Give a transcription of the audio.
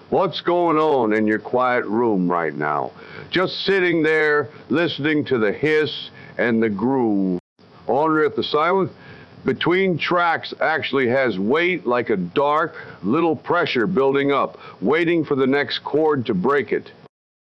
What's going on in your quiet room right now? Just sitting there listening to the hiss and the groove. I wonder if the silence between tracks actually has weight, like a dark little pressure building up, waiting for the next chord to break it.